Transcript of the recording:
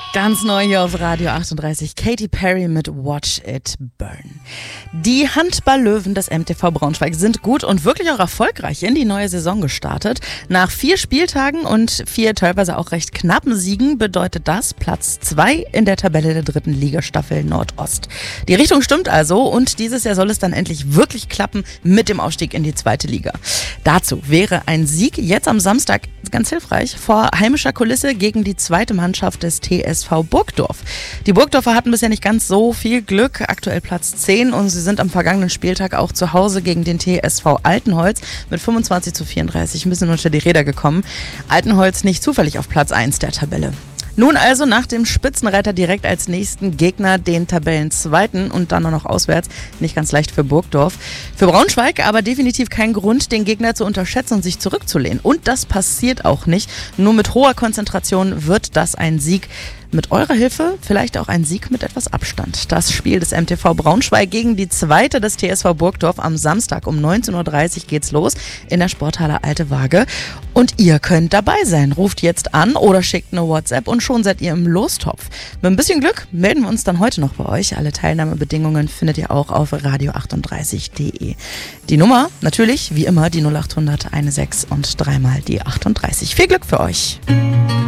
Ganz neu hier auf Radio 38, Katy Perry mit Watch It Burn. Die Handball-Löwen des MTV Braunschweig sind gut und wirklich auch erfolgreich in die neue Saison gestartet. Nach 4 Spieltagen und 4 teilweise auch recht knappen Siegen bedeutet das Platz 2 in der Tabelle der 3. Ligastaffel Nordost. Die Richtung stimmt also und dieses Jahr soll es dann endlich wirklich klappen mit dem Aufstieg in die 2. Liga. Dazu wäre ein Sieg jetzt am Samstag ganz hilfreich vor heimischer Kulisse gegen die 2. Mannschaft des TSV Burgdorf. Die Burgdorfer hatten bisher nicht ganz so viel Glück, aktuell Platz 10 und sie sind am vergangenen Spieltag auch zu Hause gegen den TSV Altenholz mit 25:34 ein bisschen unter die Räder gekommen. Altenholz nicht zufällig auf Platz 1 der Tabelle. Nun also nach dem Spitzenreiter direkt als nächsten Gegner den Tabellenzweiten und dann noch auswärts. Nicht ganz leicht für Burgdorf. Für Braunschweig aber definitiv kein Grund, den Gegner zu unterschätzen und sich zurückzulehnen. Und das passiert auch nicht. Nur mit hoher Konzentration wird das ein Sieg. Mit eurer Hilfe vielleicht auch ein Sieg mit etwas Abstand. Das Spiel des MTV Braunschweig gegen die 2. des TSV Burgdorf am Samstag um 19:30 Uhr geht's los in der Sporthalle Alte Waage. Und ihr könnt dabei sein. Ruft jetzt an oder schickt eine WhatsApp und schon seid ihr im Lostopf. Mit ein bisschen Glück melden wir uns dann heute noch bei euch. Alle Teilnahmebedingungen findet ihr auch auf radio38.de. Die Nummer natürlich wie immer die 0800 16 und dreimal die 38. Viel Glück für euch.